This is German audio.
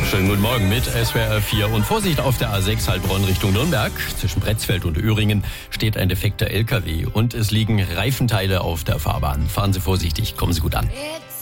Schönen guten Morgen mit SWR 4 und Vorsicht auf der A6 Heilbronn Richtung Nürnberg. Zwischen Pretzfeld und Öhringen steht ein defekter LKW und es liegen Reifenteile auf der Fahrbahn. Fahren Sie vorsichtig, kommen Sie gut an.